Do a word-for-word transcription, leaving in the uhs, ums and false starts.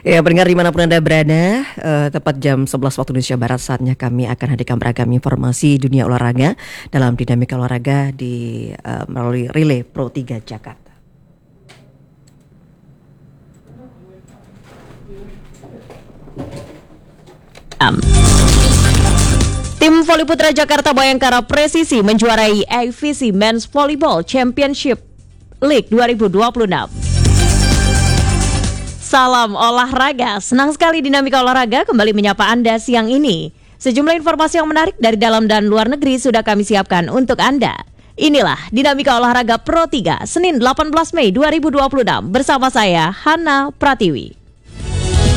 Ya, pendengar dimanapun Anda berada, uh, tepat jam sebelas waktu Indonesia Barat saatnya kami akan hadirkan beragam informasi dunia olahraga dalam dinamika olahraga di uh, melalui Relay Pro tiga Jakarta. Um. Tim voli putra Jakarta Bayangkara Presisi menjuarai A V C Men's Volleyball Championship League dua ribu dua puluh enam. Salam olahraga, senang sekali dinamika olahraga kembali menyapa Anda siang ini. Sejumlah informasi yang menarik dari dalam dan luar negeri sudah kami siapkan untuk Anda. Inilah dinamika olahraga Pro tiga Senin delapan belas Mei dua ribu dua puluh enam bersama saya Hana Pratiwi.